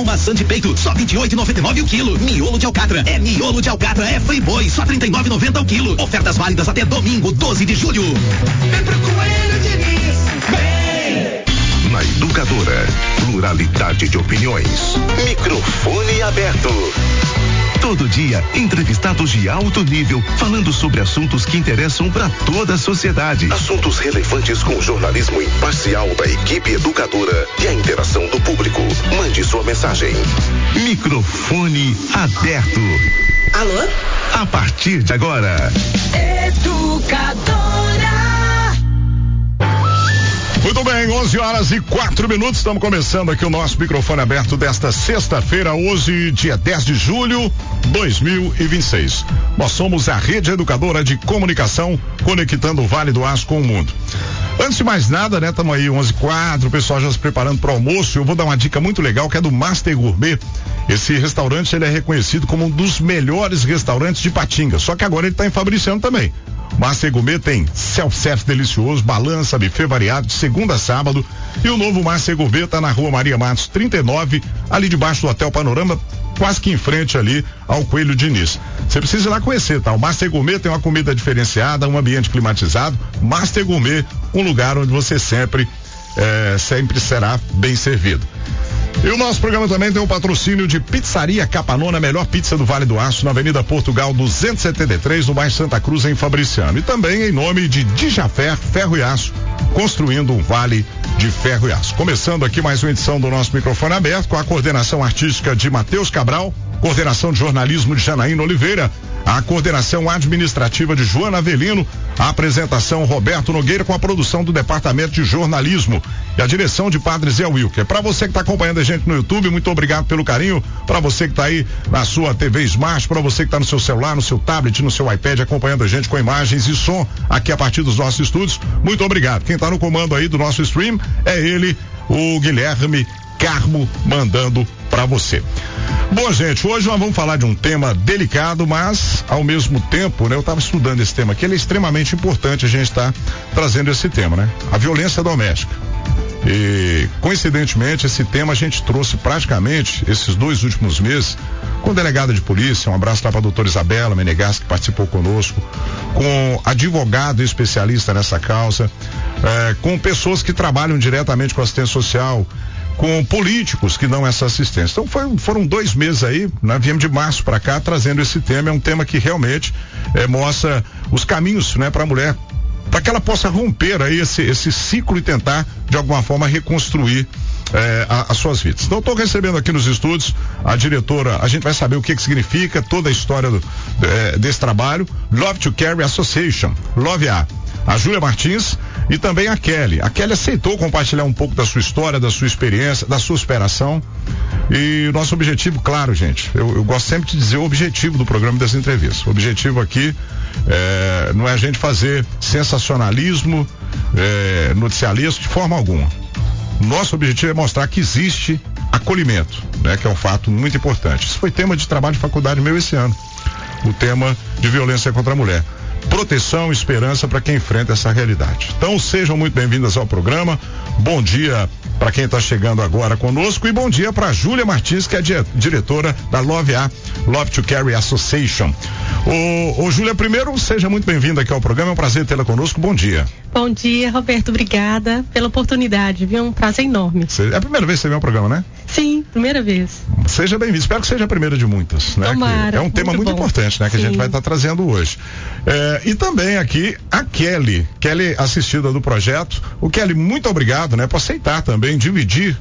Maçã de peito, só 28,99 o quilo. Miolo de alcatra, miolo de alcatra, Friboi, só 39,90 o quilo. Ofertas válidas até domingo, 12 de julho. Vem pro Coelho Diniz, vem! Na Educadora, pluralidade de opiniões. Microfone aberto. Todo dia, entrevistados de alto nível, falando sobre assuntos que interessam para toda a sociedade. Assuntos relevantes com o jornalismo imparcial da equipe educadora e a interação do público. Mande sua mensagem. Microfone aberto. Alô? A partir de agora. Educadora. Muito bem, 11h04, estamos começando aqui o nosso microfone aberto desta sexta-feira, hoje, dia 10 de julho, 2026. Nós somos a Rede Educadora de Comunicação, conectando o Vale do Aço com o mundo. Antes de mais nada, né, estamos aí 11h04, o pessoal já se preparando para o almoço. Eu vou dar uma dica muito legal que é do Master Gourmet. Esse restaurante, ele é reconhecido como um dos melhores restaurantes de Patinga, só que agora ele está em Fabriciano também. Master Gourmet tem self-service delicioso, balança, buffet variado de segunda a sábado, e o novo Master Gourmet tá na Rua Maria Matos 39, ali debaixo do Hotel Panorama, quase que em frente ali ao Coelho Diniz. Você precisa ir lá conhecer, tá? O Master Gourmet tem uma comida diferenciada, um ambiente climatizado. Master Gourmet, um lugar onde você sempre será bem servido. E o nosso programa também tem um patrocínio de Pizzaria Capanona, a melhor pizza do Vale do Aço, na Avenida Portugal 273, no bairro Santa Cruz, em Fabriciano. E também em nome de Dijafé Ferro e Aço, construindo um vale de ferro e aço. Começando aqui mais uma edição do nosso microfone aberto, com a coordenação artística de Matheus Cabral, coordenação de jornalismo de Janaína Oliveira, a coordenação administrativa de Joana Avelino, a apresentação Roberto Nogueira, com a produção do Departamento de Jornalismo e a direção de Padre Zé Wilker. Para você que está acompanhando a gente no YouTube, muito obrigado pelo carinho. Para você que está aí na sua TV Smart, para você que está no seu celular, no seu tablet, no seu iPad, acompanhando a gente com imagens e som aqui a partir dos nossos estúdios, muito obrigado. Quem está no comando aí do nosso stream é ele, o Guilherme Carmo, mandando para você. Bom, gente, hoje nós vamos falar de um tema delicado, mas ao mesmo tempo, né, eu estava estudando esse tema aqui, ele é extremamente importante a gente estar trazendo esse tema, né? A violência doméstica. E coincidentemente esse tema a gente trouxe praticamente esses 2 últimos meses com a delegada de polícia, um abraço lá para a doutora Isabela Menegas, que participou conosco, com advogado especialista nessa causa, com pessoas que trabalham diretamente com assistência social, com políticos que dão essa assistência. Então foram 2 meses aí, né? Viemos de março para cá trazendo esse tema. É um tema que realmente mostra os caminhos, né, para a mulher, para que ela possa romper aí esse ciclo e tentar de alguma forma reconstruir as suas vidas. Então estou recebendo aqui nos estúdios a diretora, a gente vai saber o que significa toda a história desse trabalho, Love to Carry Association, Love a Júlia Martins e também a Kelly. A Kelly aceitou compartilhar um pouco da sua história, da sua experiência, da sua superação. E nosso objetivo, claro, gente, eu gosto sempre de dizer o objetivo do programa das entrevistas. O objetivo aqui não é a gente fazer sensacionalismo, noticialismo de forma alguma. Nosso objetivo é mostrar que existe acolhimento, né? Que é um fato muito importante. Isso foi tema de trabalho de faculdade meu esse ano. O tema de violência contra a mulher. Proteção e esperança para quem enfrenta essa realidade. Então sejam muito bem-vindas ao programa. Bom dia para quem está chegando agora conosco e bom dia para a Júlia Martins, que é diretora da Love to Carry Association. Ô Júlia, primeiro, seja muito bem-vinda aqui ao programa, é um prazer tê-la conosco, bom dia. Bom dia, Roberto, obrigada pela oportunidade, viu? Um prazer enorme. É a primeira vez que você vem ao programa, né? Sim, primeira vez. Seja bem-vindo, espero que seja a primeira de muitas, né? Tomara, é um tema muito importante, né? Que Sim. A gente vai estar trazendo hoje. E também aqui a Kelly assistida do projeto. O Kelly, muito obrigado, né? Por aceitar também, dividir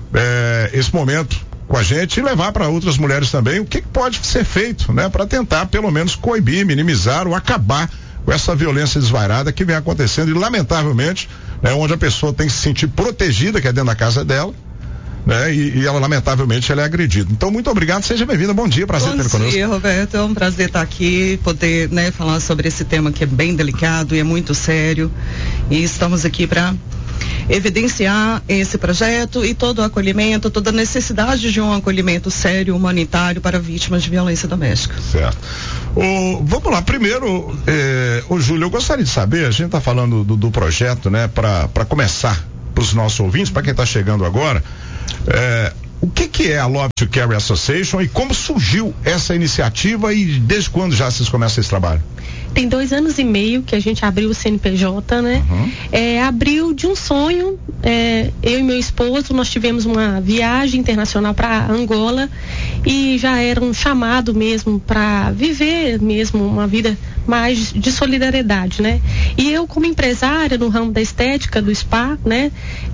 esse momento com a gente e levar para outras mulheres também o que pode ser feito, né? Para tentar pelo menos coibir, minimizar ou acabar com essa violência desvairada que vem acontecendo e lamentavelmente, onde a pessoa tem que se sentir protegida, que é dentro da casa dela, né? E ela lamentavelmente ela é agredida. Então muito obrigado, seja bem-vinda, bom dia, prazer ter conosco. Bom dia, Roberto, é um prazer estar aqui, poder, né, falar sobre esse tema que é bem delicado e é muito sério, e estamos aqui para evidenciar esse projeto e todo o acolhimento, toda a necessidade de um acolhimento sério, humanitário para vítimas de violência doméstica. Certo. Vamos lá, primeiro, Júlio, eu gostaria de saber, a gente está falando do projeto, né, para começar, para os nossos ouvintes, para quem está chegando agora, O que é a Love to Carry Association e como surgiu essa iniciativa e desde quando já vocês começam esse trabalho? Tem 2 anos e meio que a gente abriu o CNPJ, né? Abriu de um sonho, eu e meu esposo, nós tivemos uma viagem internacional para Angola e já era um chamado mesmo para viver mesmo uma vida mais de solidariedade, né? E eu, como empresária no ramo da estética, do spa, né?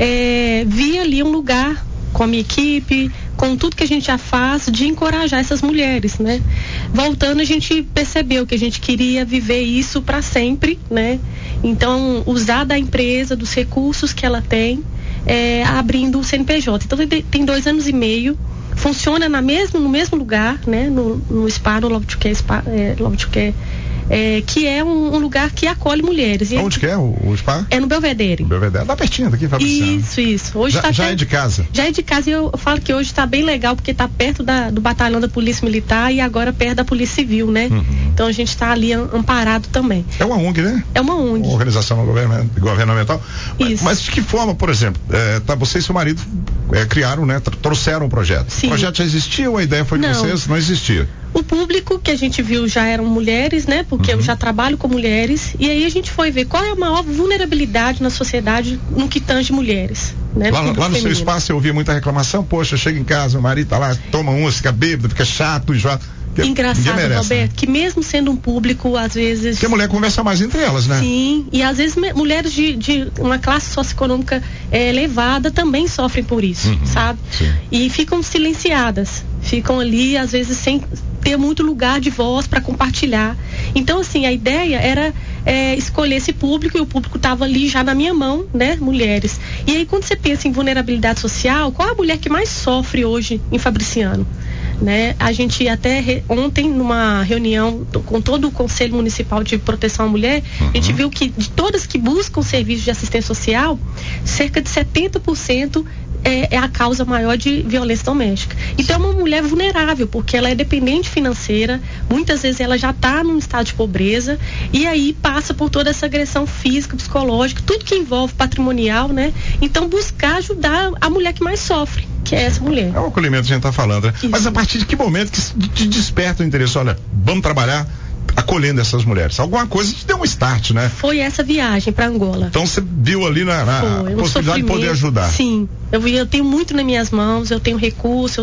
Vi ali um lugar com a minha equipe, com tudo que a gente já faz, de encorajar essas mulheres, né? Voltando, a gente percebeu que a gente queria viver isso para sempre, né? Então, usar da empresa, dos recursos que ela tem, abrindo o CNPJ. Então, tem 2 anos e meio, funciona no mesmo lugar, né? No spa, no Love to Care Spa, Love to Care, que é um lugar que acolhe mulheres. Onde que é o spa? É no Belvedere. Belvedere, dá pertinho daqui, Fabriciano. Isso. Hoje já é de casa? Já é de casa, e eu falo que hoje está bem legal, porque está perto do batalhão da Polícia Militar e agora perto da Polícia Civil, né? Então a gente está ali amparado também. É uma ONG, né? É uma ONG. Uma organização governamental. Isso. Mas de que forma, por exemplo, você e seu marido criaram, né? Trouxeram o projeto. Sim. O projeto já existia ou a ideia foi de vocês? Não existia. O público que a gente viu já eram mulheres, né? Porque eu já trabalho com mulheres. E aí a gente foi ver qual é a maior vulnerabilidade na sociedade no que tange mulheres, né? Lá no seu espaço eu ouvia muita reclamação. Poxa, chega em casa, o marido tá lá, toma fica bêbado, fica chato e já... Engraçado, merece, Roberto, né? Que mesmo sendo um público, às vezes... Porque a mulher conversa mais entre elas, né? Sim, e às vezes mulheres de uma classe socioeconômica elevada também sofrem por isso, sabe? Sim. E ficam silenciadas, ficam ali, às vezes, sem ter muito lugar de voz para compartilhar. Então, assim, a ideia era escolher esse público, e o público estava ali já na minha mão, né? Mulheres. E aí, quando você pensa em vulnerabilidade social, qual a mulher que mais sofre hoje em Fabriciano? Né? A gente até ontem, numa reunião com todo o Conselho Municipal de Proteção à Mulher, a gente viu que de todas que buscam serviços de assistência social, cerca de 70% é a causa maior de violência doméstica. Então é uma mulher vulnerável, porque ela é dependente financeira, muitas vezes ela já está num estado de pobreza e aí passa por toda essa agressão física, psicológica, tudo que envolve patrimonial, né? Então buscar ajudar a mulher que mais sofre, que é essa mulher. É o acolhimento que a gente está falando, né? Mas a partir de que momento que te desperta o interesse? Olha, vamos trabalhar acolhendo essas mulheres. Alguma coisa te deu um start, né? Foi essa viagem para Angola. Então você viu ali na possibilidade de poder ajudar. Sim, eu tenho muito nas minhas mãos, eu tenho recurso,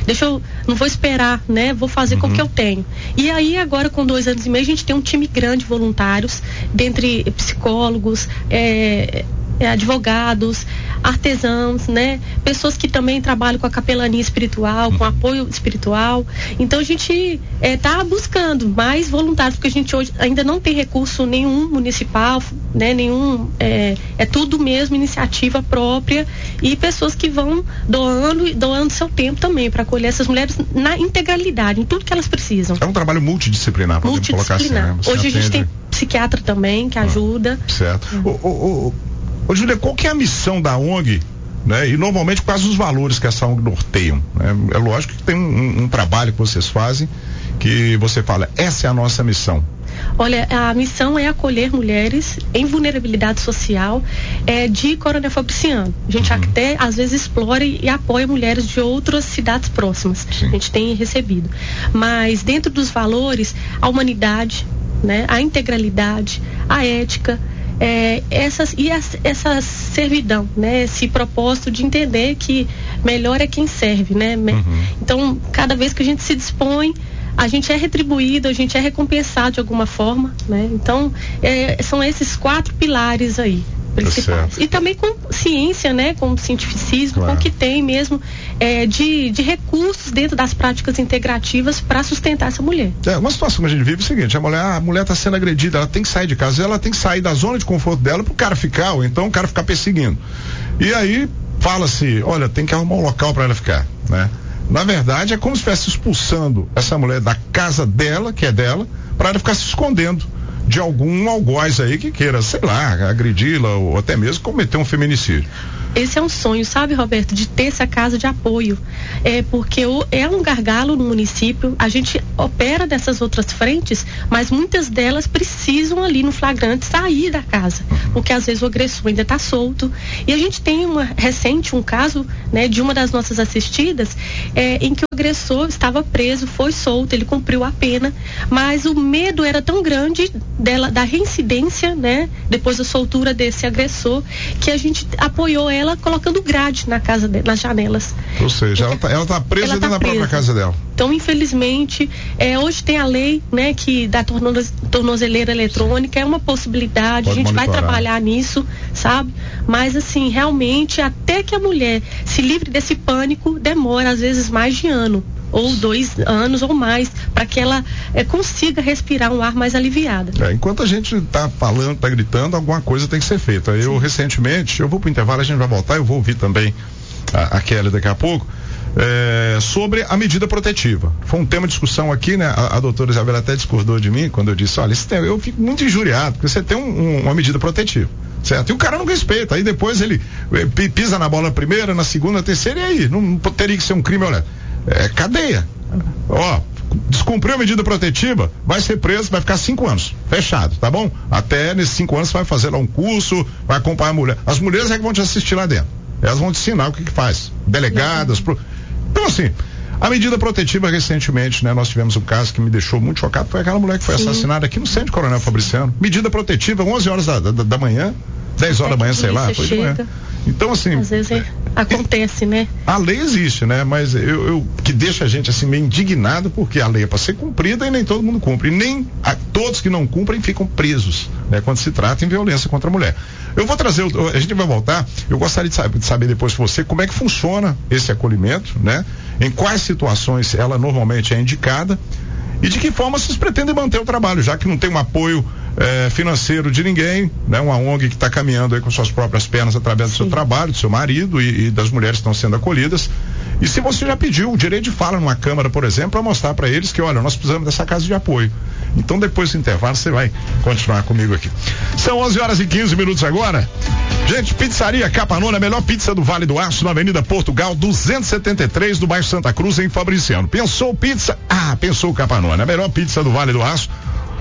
não vou esperar, né? Vou fazer com o que eu tenho. E aí agora com 2 anos e meio a gente tem um time grande de voluntários, dentre psicólogos, advogados, artesãos, né? Pessoas que também trabalham com a capelania espiritual, com apoio espiritual. Então a gente está buscando mais voluntários, porque a gente hoje ainda não tem recurso nenhum municipal, né? É tudo mesmo iniciativa própria e pessoas que vão doando seu tempo também para acolher essas mulheres na integralidade, em tudo que elas precisam. É um trabalho multidisciplinar, podemos colocar assim, né? Hoje a gente tem psiquiatra também que ajuda. Certo. Ô Júlia, qual que é a missão da ONG, né? E normalmente quais os valores que essa ONG norteiam, né? É lógico que tem um trabalho que vocês fazem, que você fala, essa é a nossa missão. Olha, a missão é acolher mulheres em vulnerabilidade social de Coronel Fabriciano. A gente até às vezes explora e apoia mulheres de outras cidades próximas. Sim. A gente tem recebido. Mas dentro dos valores, a humanidade, né? A integralidade, a ética, essa servidão, né? Esse propósito de entender que melhor é quem serve, né? Então, cada vez que a gente se dispõe, a gente é retribuído, a gente é recompensado de alguma forma, né? Então, são esses 4 pilares aí principais. E também com ciência, né? Com cientificismo, claro. Com o que tem mesmo de recursos dentro das práticas integrativas para sustentar essa mulher. Uma situação que a gente vive é o seguinte, a mulher está sendo agredida, ela tem que sair de casa, ela tem que sair da zona de conforto dela pro cara ficar, ou então o cara ficar perseguindo. E aí fala-se, olha, tem que arrumar um local para ela ficar, né? Na verdade, é como se estivesse expulsando essa mulher da casa dela, que é dela, para ela ficar se escondendo de algum algoz aí que queira, sei lá, agredi-la ou até mesmo cometer um feminicídio. Esse é um sonho, sabe, Roberto, de ter essa casa de apoio. Porque é um gargalo no município, a gente opera dessas outras frentes, mas muitas delas precisam ali no flagrante sair da casa, porque às vezes o agressor ainda está solto. E a gente tem um caso, né, de uma das nossas assistidas, em que o agressor estava preso, foi solto, ele cumpriu a pena, mas o medo era tão grande da reincidência, né, depois da soltura desse agressor, que a gente apoiou ela colocando grade na casa nas janelas. Ou seja, ela tá presa dentro da própria casa dela. Então, infelizmente, hoje tem a lei, né, que da tornozeleira eletrônica, é uma possibilidade, pode a gente monitorar. Vai trabalhar nisso, sabe? Mas assim, realmente, até que a mulher se livre desse pânico, demora às vezes mais de ano, ou 2 anos ou mais, para que ela consiga respirar um ar mais aliviado. Enquanto a gente está falando, está gritando, alguma coisa tem que ser feita. Eu recentemente, eu vou para o intervalo, a gente vai voltar, eu vou ouvir também a Kelly daqui a pouco, sobre a medida protetiva. Foi um tema de discussão aqui, né? A doutora Isabela até discordou de mim quando eu disse, olha, eu fico muito injuriado, porque você tem uma medida protetiva, certo? E o cara não respeita, aí depois ele pisa na bola na primeira, na segunda, na terceira, e aí? Não teria que ser um crime, olha, cadeia. Descumpriu a medida protetiva, vai ser preso, vai ficar 5 anos, fechado, tá bom? Até nesses 5 anos você vai fazer lá um curso, vai acompanhar a mulher. As mulheres é que vão te assistir lá dentro. Elas vão te ensinar o que faz. Delegadas. Então, assim, a medida protetiva recentemente, né? Nós tivemos um caso que me deixou muito chocado, foi aquela mulher que foi assassinada aqui no centro Coronel Fabriciano. Medida protetiva, 11 horas da manhã, 10 horas da manhã, sei lá, foi de manhã. Então, assim. Às vezes acontece, né? A lei existe, né? Mas que deixa a gente assim meio indignado, porque a lei é para ser cumprida e nem todo mundo cumpre. E nem todos que não cumprem ficam presos, né? Quando se trata em violência contra a mulher. Eu vou trazer, a gente vai voltar, eu gostaria de saber depois de você como é que funciona esse acolhimento, né? Em quais situações ela normalmente é indicada e de que forma vocês pretendem manter o trabalho, já que não tem um apoio financeiro de ninguém, né? Uma ONG que está caminhando aí com suas próprias pernas através do seu trabalho, do seu marido e das mulheres que estão sendo acolhidas. E se você já pediu o direito de fala numa câmara, por exemplo, para mostrar para eles que, olha, nós precisamos dessa casa de apoio. Então, depois do intervalo, você vai continuar comigo aqui. São 11 horas e 15 minutos agora. Gente, Pizzaria Capanona, a melhor pizza do Vale do Aço, na Avenida Portugal, 273, do bairro Santa Cruz, em Fabriciano. Pensou pizza? Pensou Capanona, a melhor pizza do Vale do Aço.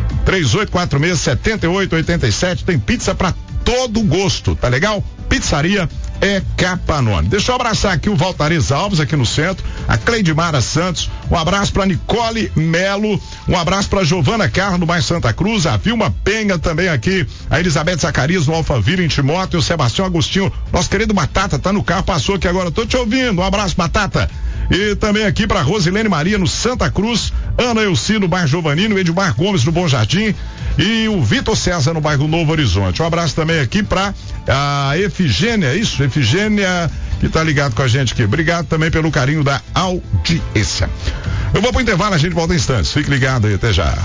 3846-7887, tem pizza pra todo gosto, tá legal? Pizzaria Capanone. Deixa eu abraçar aqui o Valtares Alves, aqui no centro, a Cleidmara Santos, um abraço pra Nicole Melo, um abraço pra Giovana Carlos, no bairro Santa Cruz, a Vilma Penha também aqui, a Elizabeth Zacarias, no Alphaville, em Timóteo, o Sebastião Agostinho, nosso querido Batata, tá no carro, passou aqui agora, tô te ouvindo, um abraço, Batata. E também aqui pra Rosilene Maria, no Santa Cruz, Ana Elci, no bairro Giovanino, Edmar Gomes, no Bom Jardim, e o Vitor César, no bairro Novo Horizonte. Um abraço também aqui pra a Efigênia, Efigênia, que tá ligado com a gente aqui. Obrigado também pelo carinho da audiência. Eu vou pro intervalo, a gente volta em instantes. Fique ligado aí, até já.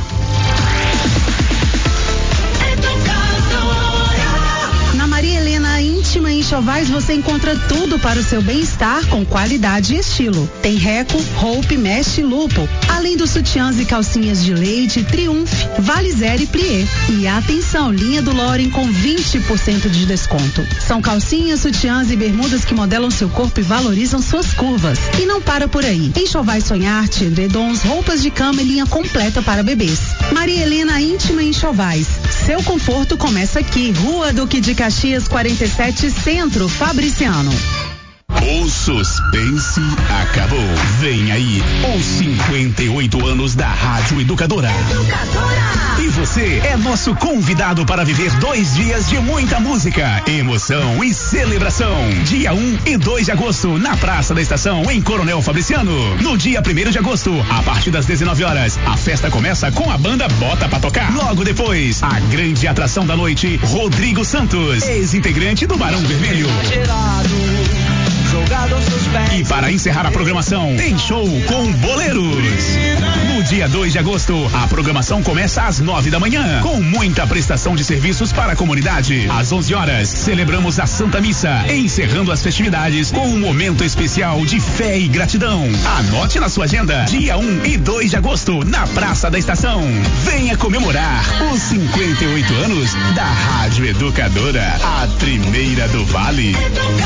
Íntima e Enxovais você encontra tudo para o seu bem-estar com qualidade e estilo. Tem Reco, Hope, Mesh e Lupo, além dos sutiãs e calcinhas de leite, Triumph, Valizer e Plié. E atenção, linha do Loren com 20% de desconto. São calcinhas, sutiãs e bermudas que modelam seu corpo e valorizam suas curvas. E não para por aí. Enxovais Sonharte, edredons, roupas de cama e linha completa para bebês. Maria Helena Íntima e Enxovais. Seu conforto começa aqui. Rua Duque de Caxias 47 Centro, Fabriciano. O suspense acabou. Vem aí os 58 anos da Rádio Educadora. E você é nosso convidado para viver 2 dias de muita música, emoção e celebração. Dia 1 e 2 de agosto, na Praça da Estação, em Coronel Fabriciano. No dia 1º de agosto, a partir das 19 horas, a festa começa com a banda Bota Pra Tocar. Logo depois, a grande atração da noite, Rodrigo Santos, ex-integrante do Barão Vermelho. E para encerrar a programação, tem show com boleros. No dia 2 de agosto, a programação começa às 9 da manhã, com muita prestação de serviços para a comunidade. Às 11 horas, celebramos a Santa Missa, encerrando as festividades com um momento especial de fé e gratidão. Anote na sua agenda, dia 1 e 2 de agosto, na Praça da Estação. Venha comemorar os 58 anos da Rádio Educadora, a primeira do Vale.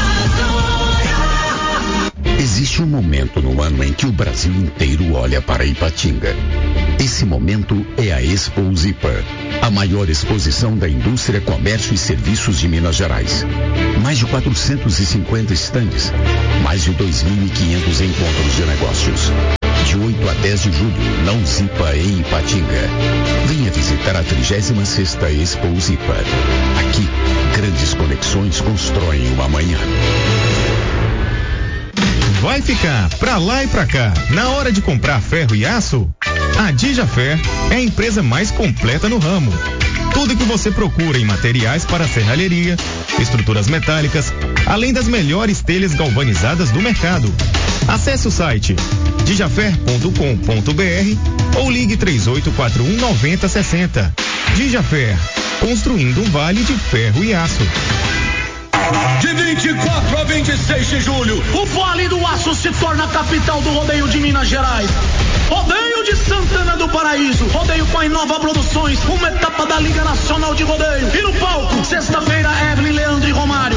Existe um momento no ano em que o Brasil inteiro olha para Ipatinga. Esse momento é a Expo Zipa, a maior exposição da indústria, comércio e serviços de Minas Gerais. Mais de 450 estandes, mais de 2.500 encontros de negócios. De 8 a 10 de julho, na Zipa em Ipatinga. Venha visitar a 36ª Expo Zipa. Aqui, grandes conexões constroem o amanhã. Vai ficar pra lá e pra cá na hora de comprar ferro e aço? A Dijafer é a empresa mais completa no ramo. Tudo que você procura em materiais para serralheria, estruturas metálicas, além das melhores telhas galvanizadas do mercado. Acesse o site dijafer.com.br ou ligue 3841-9060. Dijafer, construindo um vale de ferro e aço. De 24 a 26 de julho, o Vale do Aço se torna a capital do rodeio de Minas Gerais. Rodeio de Santana do Paraíso, rodeio com a Inova Produções, uma etapa da Liga Nacional de Rodeio. E no palco, sexta-feira, Evelyn, Leandro e Romário.